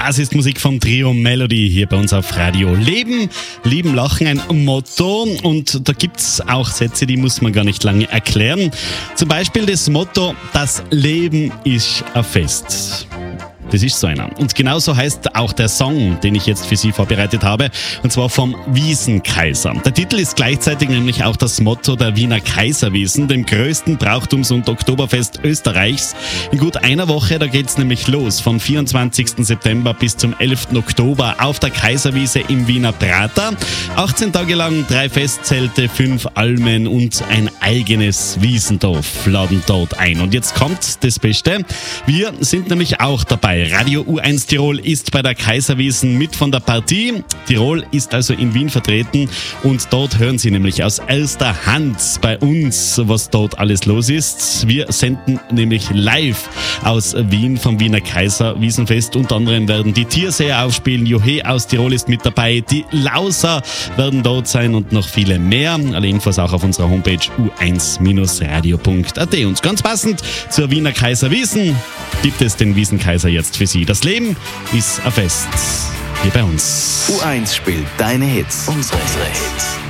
Das ist Musik vom Trio Melody hier bei uns auf Radio. Leben, lieben, lachen, ein Motto. Und da gibt's auch Sätze, die muss man gar nicht lange erklären. Zum Beispiel das Motto, das Leben ist ein Fest. Das ist so einer. Und genauso heißt auch der Song, den ich jetzt für Sie vorbereitet habe, und zwar vom Wiesenkaiser. Der Titel ist gleichzeitig nämlich auch das Motto der Wiener Kaiserwiesen, dem größten Brauchtums- und Oktoberfest Österreichs. In gut einer Woche, da geht's nämlich los, vom 24. September bis zum 11. Oktober auf der Kaiserwiese im Wiener Prater. 18 Tage lang 3 Festzelte, 5 Almen und ein eigenes Wiesendorf laden dort ein. Und jetzt kommt das Beste. Wir sind nämlich auch dabei. Radio U1 Tirol ist bei der Kaiserwiesen mit von der Partie. Tirol ist also in Wien vertreten und dort hören Sie nämlich aus erster Hand bei uns, was dort alles los ist. Wir senden nämlich live aus Wien vom Wiener Kaiserwiesenfest. Unter anderem werden die Tierseher aufspielen, Johe aus Tirol ist mit dabei, die Lauser werden dort sein und noch viele mehr. Alle Infos auch auf unserer Homepage u1-radio.at. Und ganz passend zur Wiener Kaiserwiesen gibt es den Wiesenkaiser jetzt für Sie. Das Leben ist ein Fest. Hier bei uns. U1 spielt deine Hits, unsere Hits.